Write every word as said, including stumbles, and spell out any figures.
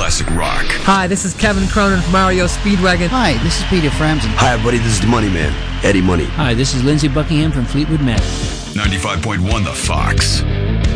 classic rock. Hi, this is Kevin Cronin from R E O Speedwagon. Hi, this is Peter Frampton. Hi, everybody. This is the Money Man, Eddie Money. Hi, this is Lindsey Buckingham from Fleetwood Mac. ninety-five point one The Fox.